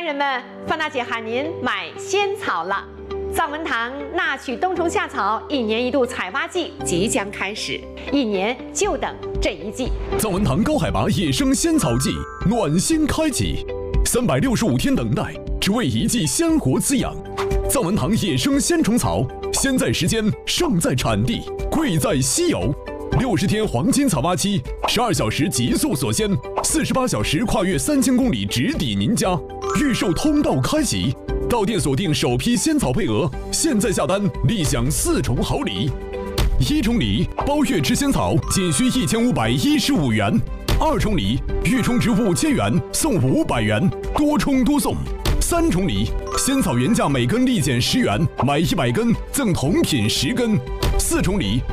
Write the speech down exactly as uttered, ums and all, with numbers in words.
人们，范大姐喊您买仙草了。藏文堂纳取冬虫夏草一年一度采发季即将开始，一年就等这一季。 藏文堂高海拔野生仙草季暖心开启，三百六十五天等待，只为一季鲜活滋养。藏文堂野生仙虫草，鲜在时间，胜在产地，贵在稀有。六十天黄金采发期，十二小时极速锁鲜，四十八小时跨越三千公里直抵您家。预售通道开启，到店锁定首批仙草配额，现在下单立享四重好礼。一重礼，包月吃仙草仅需一千五百一十五元；二重礼，预充值五千元送五百元，多充多送。三重礼，仙草原价每根立减十元，买一百根赠同品十根。四重礼，